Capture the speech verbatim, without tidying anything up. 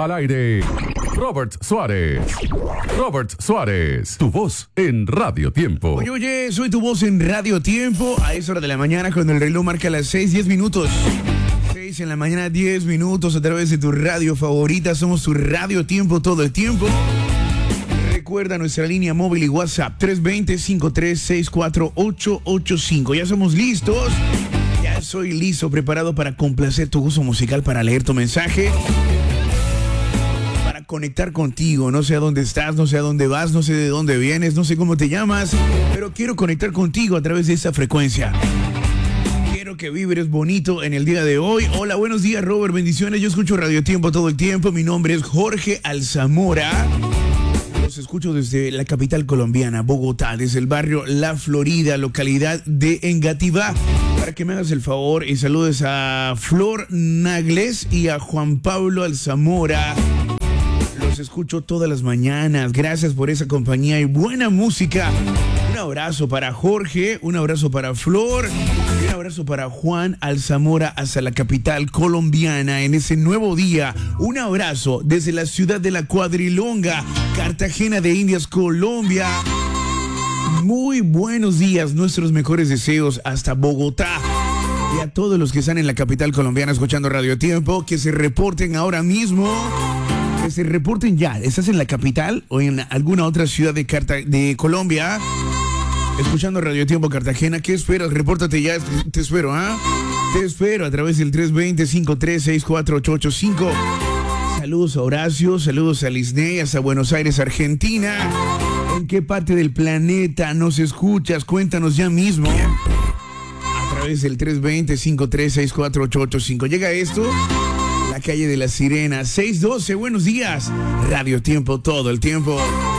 Al aire, Robert Suárez. Robert Suárez, tu voz en Radio Tiempo. Oye, oye, soy tu voz en Radio Tiempo. A esa hora de la mañana, cuando el reloj marca las seis, diez minutos. seis en la mañana, diez minutos, a través de tu radio favorita. Somos tu Radio Tiempo todo el tiempo. Recuerda nuestra línea móvil y WhatsApp tres dos cero, cinco tres seis cuatro, ocho ocho cinco. Ya somos listos. Ya soy listo, preparado para complacer tu gusto musical, para leer tu mensaje, para conectar contigo. No sé a dónde estás, no sé a dónde vas, no sé de dónde vienes, no sé cómo te llamas, pero quiero conectar contigo a través de esta frecuencia. Quiero que vibres bonito en el día de hoy. Hola, buenos días, Robert, bendiciones. Yo escucho Radio Tiempo todo el tiempo. Mi nombre es Jorge Alzamora. Los escucho desde la capital colombiana, Bogotá, desde el barrio La Florida, localidad de Engativá. Para que me hagas el favor y saludes a Flor Nagles y a Juan Pablo Alzamora. Los escucho todas las mañanas. Gracias por esa compañía y buena música. Un abrazo para Jorge, un abrazo para Flor y un abrazo para Juan Alzamora hasta la capital colombiana en ese nuevo día. Un abrazo desde la ciudad de la Cuadrilonga, Cartagena de Indias, Colombia. Muy buenos días, nuestros mejores deseos hasta Bogotá. Y a todos los que están en la capital colombiana escuchando Radio Tiempo, que se reporten ahora mismo. Que se reporten ya. ¿Estás en la capital o en alguna otra ciudad de, Carta de Colombia? Escuchando Radio Tiempo Cartagena. ¿Qué esperas? Repórtate ya. Te espero, ¿ah? ¿eh? Te espero a través del tres dos cero, cinco tres seis cuatro, ocho ocho cinco. Saludos a Horacio, saludos a Lisney, hasta Buenos Aires, Argentina. ¿En qué parte del planeta nos escuchas? Cuéntanos ya mismo. A través del tres dos cero, cinco tres seis cuatro, ocho ocho cinco. Llega esto. La calle de la Sirena, seis doce, buenos días. Radio Tiempo todo el tiempo.